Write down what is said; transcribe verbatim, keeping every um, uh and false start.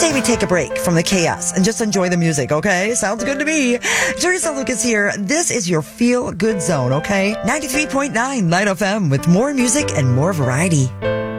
maybe take a break from the chaos and just enjoy the music, okay? Sounds good to me. Teresa Lucas here. This is your Feel Good Zone, okay? ninety-three point nine Light F M with more music and more variety.